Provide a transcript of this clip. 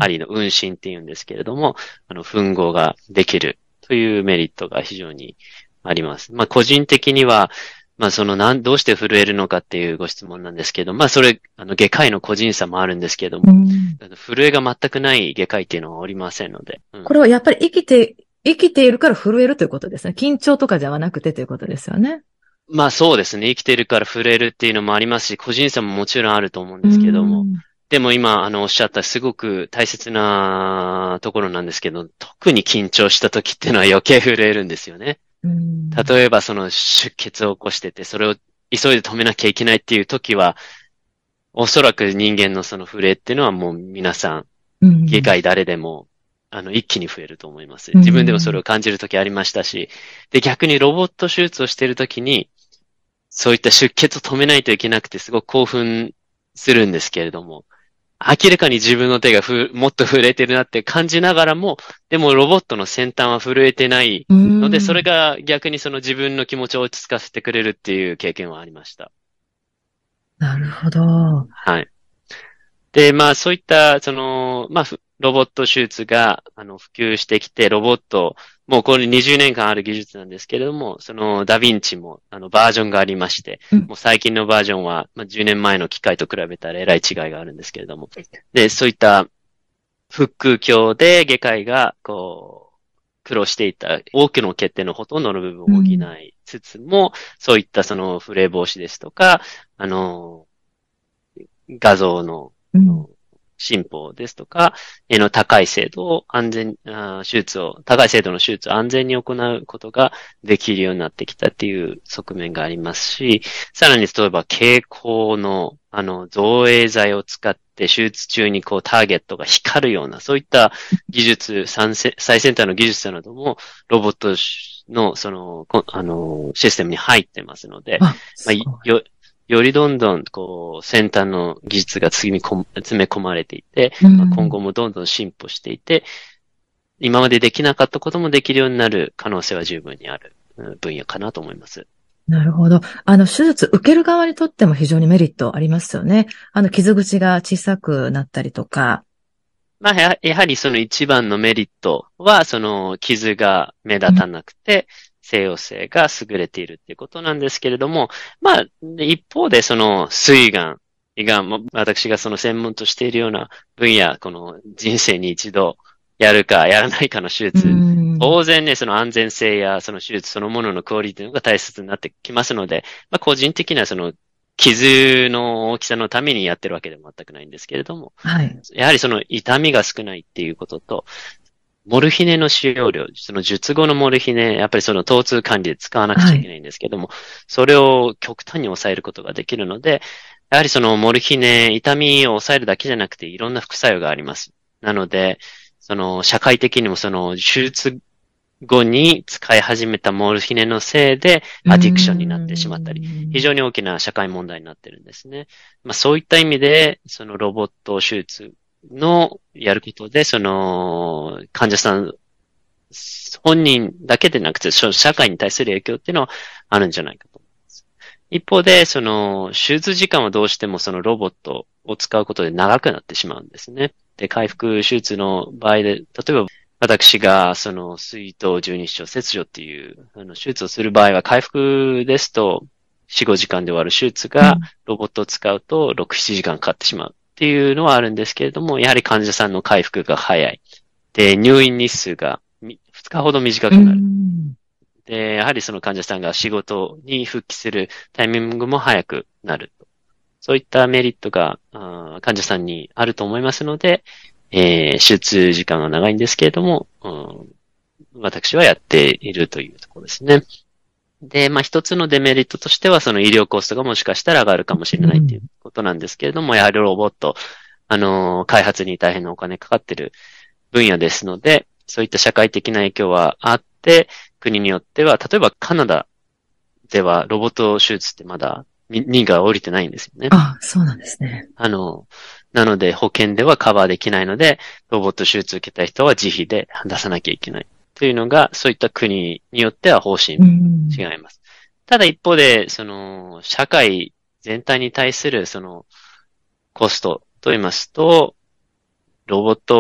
針の運針っていうんですけれども、吻合ができるというメリットが非常にあります。まあ、個人的には、まあ、どうして震えるのかっていうご質問なんですけど、まあ、それ、外科医の個人差もあるんですけども、震えが全くない外科医っていうのはおりませんので。 これはやっぱり生きているから震えるということですね。緊張とかではなくてということですよね。 まあそうですね。生きてるから震えるっていうのもありますし、個人差ももちろんあると思うんうですけども。 ん。 でも今、おっしゃったすごく大切なところなんですけど、特に緊張した時っていうのは余計震えるんですよね。 うん。 例えばその出血を起こしてて、それを急いで止めなきゃいけないっていう時は、おそらく人間のその震えっていうのはもう皆さん、 うん。 外科医誰でも、一気に増えると思います。 う自分でもそれん。 を感じる時ありましたし、で、逆にロボット手術をしている時に、そういった出血を止めないといけなくてすごく興奮するんですけれども、明らかに自分の手がもっと震えてるなって感じながらも、でもロボットの先端は震えてないうので、それん。 が逆にその自分の気持ちを落ち着かせてくれるっていう経験はありました。 なるほど。 はい。で、まあそういった、まあロボット手術が、普及してきて、ロボット、もうこれ20年間ある技術なんですけれども、そのダヴィンチも、バージョンがありまして、 うん。 もう最近のバージョンは、まあ10年前の機械と比べたらえらい違いがあるんですけれども、で、そういった腹腔鏡で外科医が、苦労していた多くの欠点のほとんどの部分を補いうん。 つつも、そういったそのフレ防止ですとか、画像の、 うん。 進歩ですとか、の高い精度を高い精度の手術を安全に行うことができるようになってきたっていう側面がありますし、さらに例えば蛍光の、造影剤を使って手術中にターゲットが光るような、そういった技術、最先端の技術なども、ロボットの、システムに入ってますので、 あ、 まあ、 すごい。 よりどんどん、先端の技術が詰め込まれていて、 うまあ、今後ん。 もどんどん進歩していて、今までできなかったこともできるようになる可能性は十分にある分野かなと思います。 なるほど。手術受ける側にとっても非常にメリットありますよね。傷口が小さくなったりとか。 まあ、やはりその一番のメリットは、その傷が目立たなくて、西洋性が優れているっていうことなんですけれども、まあ、一方でその膵がん、胃がんも、私がその専門としているような分野、この人生に一度やるかやらないかの手う術、 ん。 当然ね、その安全性やその手術そのもののクオリティが大切になってきますので、まあ個人的なその傷の大きさのためにやってるわけでも全くないんですけれども、 はい。 やはりその痛みが少ないっていうことと、モルヒネの使用量、その術後のモルヒネ、やっぱりその疼痛管理で使わなくちはい。 ゃいけないんですけども、それを極端に抑えることができるので、やはりそのモルヒネ、痛みを抑えるだけじゃなくていろんな副作用があります。なので、その社会的にもその手術後に使い始めたモルヒネのせいでうアディクションになってしまったり、非ん。 常に大きな社会問題になってるんですね。まあそういった意味で、そのロボット手術のやることで、その患者さん本人だけでなくて、社会に対する影響っていうのはあるんじゃないかと思います。一方で、その手術時間はどうしてもそのロボットを使うことで長くなってしまうんですね。で、回復手術の場合で、例えば私が、その、水頭十二指腸切除っていう、手術をする場合は、回復ですと、4、5時間で終わる手術が、 うん。 ロボットを使うと、6、7時間かかってしまうっていうのはあるんですけれども、やはり患者さんの回復が早い。で、入院日数が2日ほど短うくなる。 ん。 で、やはりその患者さんが仕事に復帰するタイミングも早くなる。そういったメリットが、患者さんにあると思いますので、手術時間は長いんですけれども、私はやっているというところですね。で、まあ一つのデメリットとしては、その医療コストがもしかしたら上がるかもしれないといううん。 ことなんですけれども、やはりロボット、開発に大変なお金かかっている分野ですので、そういった社会的な影響はあって、国によっては、例えばカナダではロボット手術ってまだ認が降りてないんですよね。 あ、そうなんですね。 あの、なので保険ではカバーできないので、ロボット手術を受けた人は自費で出さなきゃいけない。というのが、そういった国によっては方針うん。 違います。ただ一方で、社会全体に対する、コストと言いますと、ロボット